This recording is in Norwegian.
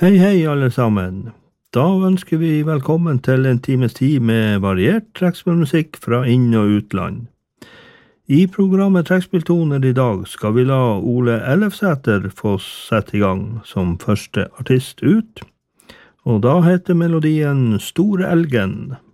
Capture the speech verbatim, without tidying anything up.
Hei, hei alle sammen. Da ønsker vi velkommen til en times tid med variert trekkspillmusikk fra inn- og utland. I programmet Trekkspilltoner i dag skal vi la Ole Ellefsæter få sette i gang som første artist ut. Og da heter melodien Store Elgen